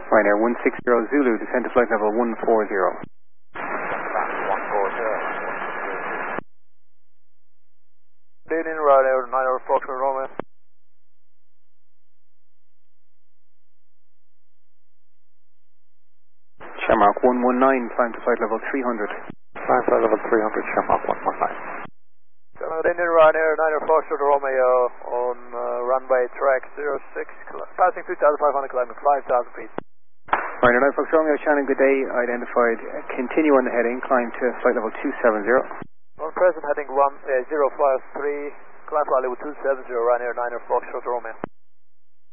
Ryanair 160 Zulu, descend to flight level 140. 140. Leading Ryanair 9 Foxtrot Romeo. Shamrock 119, climb to flight level 300. Climb flight level 300, Shamrock 119. Leading Ryanair 9 Foxtrot Romeo on runway track 06, passing 2,500, climbing 5,000 feet. Ryanair 9 Fox Romeo, Shannon, good day. Identified, continue on the heading, climb to flight level 270. On present heading 053, climb flight level 270, Ryanair 9 Foxtrot Romeo.